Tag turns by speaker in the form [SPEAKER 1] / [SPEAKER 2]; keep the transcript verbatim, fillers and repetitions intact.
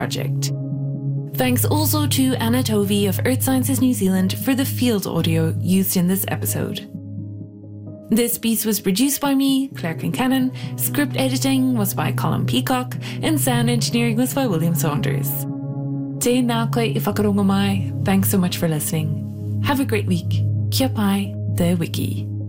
[SPEAKER 1] project. Thanks also to Anna Tovey of Earth Sciences New Zealand for the field audio used in this episode. This piece was produced by me, Claire Kincannon, script editing was by Colin Peacock, and sound engineering was by William Saunders. Te nākoe I whakarongo mai. Thanks so much for listening. Have a great week. Kia pai, the wiki.